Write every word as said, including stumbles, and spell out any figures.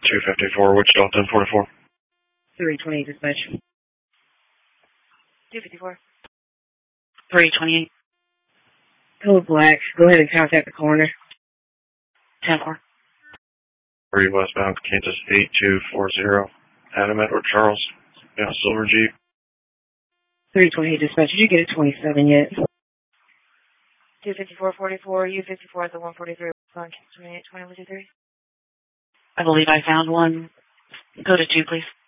two fifty-four, Wichita, ten forty-four. three twenty-eight dispatch. two fifty-four. three twenty-eight. Code black. Go ahead and contact the coroner. ten four. three westbound, Kansas eight two four zero. Adam Edward Charles. Yeah, Silver Jeep. three twenty-eight dispatch. Did you get a twenty-seven yet? two fifty-four forty-four, U fifty-four at the one forty-three. twenty-eight twenty one two three. I believe I found one. Go to two, please.